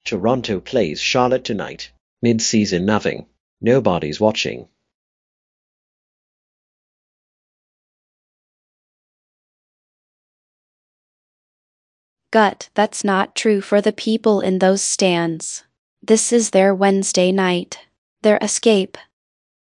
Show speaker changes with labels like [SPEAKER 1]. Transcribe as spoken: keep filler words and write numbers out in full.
[SPEAKER 1] Toronto plays Charlotte tonight. Mid-season nothing. Nobody's watching.
[SPEAKER 2] Gut, that's not true for the people in those stands. This is their Wednesday night. Their escape.